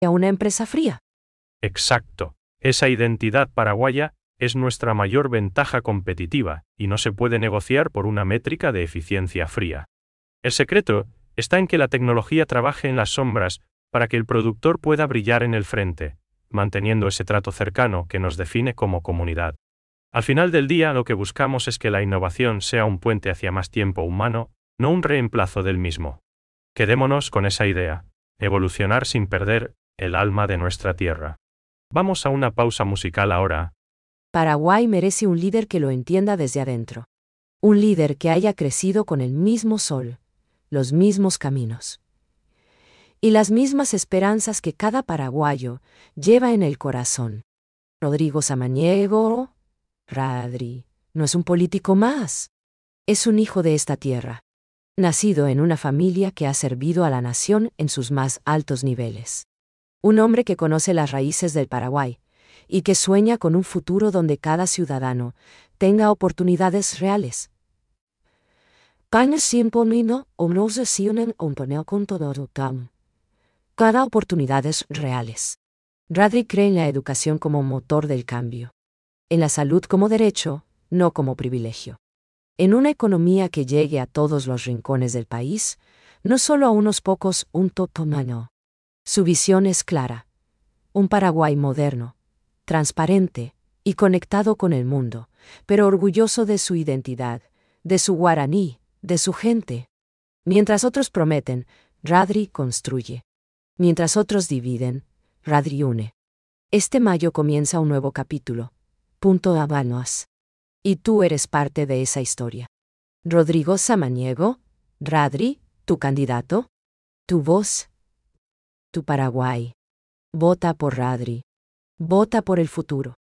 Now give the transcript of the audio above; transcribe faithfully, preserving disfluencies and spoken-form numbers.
a una empresa fría. Exacto. Esa identidad paraguaya es nuestra mayor ventaja competitiva y no se puede negociar por una métrica de eficiencia fría. El secreto está en que la tecnología trabaje en las sombras para que el productor pueda brillar en el frente, manteniendo ese trato cercano que nos define como comunidad. Al final del día, lo que buscamos es que la innovación sea un puente hacia más tiempo humano, no un reemplazo del mismo. Quedémonos con esa idea: evolucionar sin perder el alma de nuestra tierra. Vamos a una pausa musical ahora. Paraguay merece un líder que lo entienda desde adentro. Un líder que haya crecido con el mismo sol, los mismos caminos y las mismas esperanzas que cada paraguayo lleva en el corazón. Rodrigo Samaniego, Radri, no es un político más. Es un hijo de esta tierra, nacido en una familia que ha servido a la nación en sus más altos niveles. Un hombre que conoce las raíces del Paraguay y que sueña con un futuro donde cada ciudadano tenga oportunidades reales. Cada oportunidades reales. Radri cree en la educación como motor del cambio, en la salud como derecho, no como privilegio, en una economía que llegue a todos los rincones del país, no solo a unos pocos, un totomano. Su visión es clara: un Paraguay moderno, transparente y conectado con el mundo, pero orgulloso de su identidad, de su guaraní, de su gente. Mientras otros prometen, Radri construye. Mientras otros dividen, Radri une. Este mayo comienza un nuevo capítulo. Punto Habanos. Y tú eres parte de esa historia. Rodrigo Samaniego, Radri, tu candidato, tu voz, tu Paraguay. Vota por Radri. Vota por el futuro.